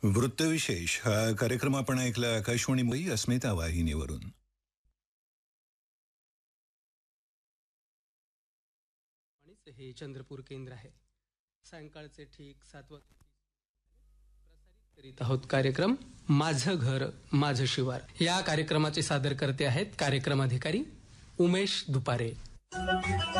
वृत्तविशेष हा कार्यक्रम आपण ऐकला आकाशवाणी मुंबई अस्मिता वाहिनीवरून. आणि हे चंद्रपूर केंद्र आहे. सायंकाळचे ठीक 7 वाजता प्रसारित करीत आहोत कार्यक्रम माझं घर माझं शिवार. या कार्यक्रमाचे सादर करते आहेत कार्यक्रम अधिकारी उमेश दुपारे.